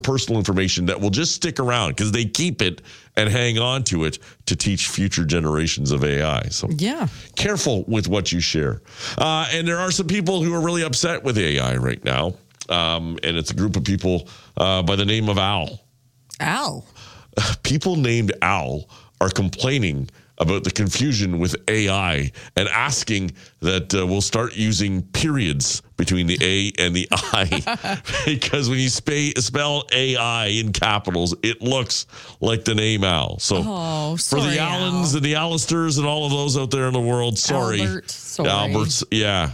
personal information that will just stick around because they keep it and hang on to it to teach future generations of AI. So careful with what you share. And there are some people who are really upset with AI right now. And it's a group of people by the name of Al. Al? People named Al are complaining about the confusion with AI and asking that we'll start using periods between the A and the I because when you spell AI in capitals, it looks like the name Al. So for the Allens and the Allisters and all of those out there in the world, sorry. Alberts,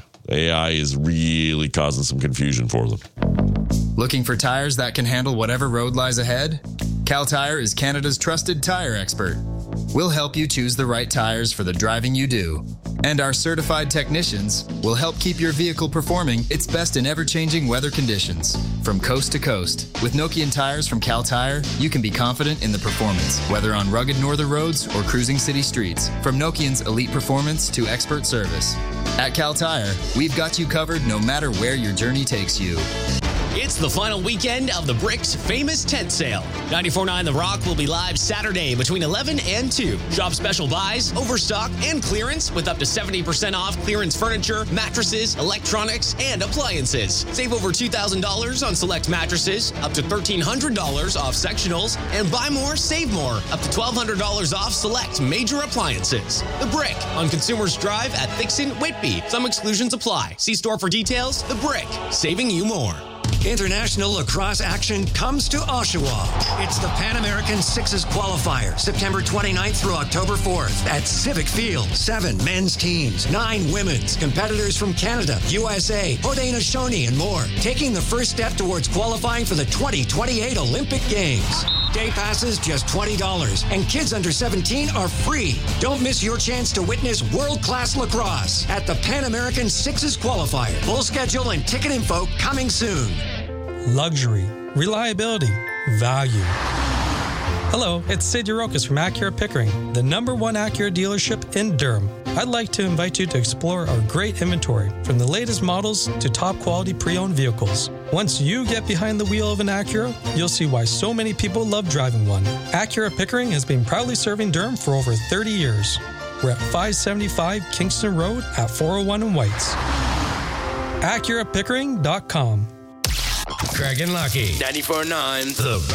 AI is really causing some confusion for them. Looking for tires that can handle whatever road lies ahead? Cal Tire is Canada's trusted tire expert. We'll help you choose the right tires for the driving you do. And our certified technicians will help keep your vehicle performing its best in ever-changing weather conditions. From coast to coast, with Nokian tires from Cal Tire, you can be confident in the performance, whether on rugged northern roads or cruising city streets. From Nokian's elite performance to expert service. At Cal Tire, we've got you covered no matter where your journey takes you. It's the final weekend of the Brick's famous tent sale. 94.9 The Rock will be live Saturday between 11 and 2. Shop special buys, overstock, and clearance with up to 70% off clearance furniture, mattresses, electronics, and appliances. Save over $2,000 on select mattresses, up to $1,300 off sectionals, and buy more, save more, up to $1,200 off select major appliances. The Brick on Consumers Drive at Thixon, Whitby. Some exclusions apply. See store for details. The Brick, saving you more. International lacrosse action comes to Oshawa. It's the Pan American Sixes qualifier, September 29th through October 4th at Civic Field. 7 men's teams, 9 women's, competitors from Canada, USA, Haudenosaunee, and more, taking the first step towards qualifying for the 2028 Olympic Games. Day passes just $20, and kids under 17 are free. Don't miss your chance to witness world-class lacrosse at the Pan American Sixes qualifier. Full schedule and ticket info coming soon. Luxury, reliability, value. Hello, it's Sid Yarokas from Acura Pickering, the #1 Acura dealership in Durham. I'd like to invite you to explore our great inventory, from the latest models to top-quality pre-owned vehicles. Once you get behind the wheel of an Acura, you'll see why so many people love driving one. Acura Pickering has been proudly serving Durham for over 30 years. We're at 575 Kingston Road at 401 in Whites. AcuraPickering.com. Craig and Lucky. 94.9 The